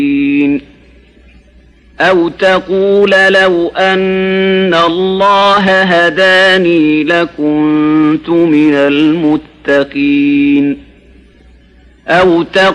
أو تقول لو أن الله هداني لكنت من المتقين أو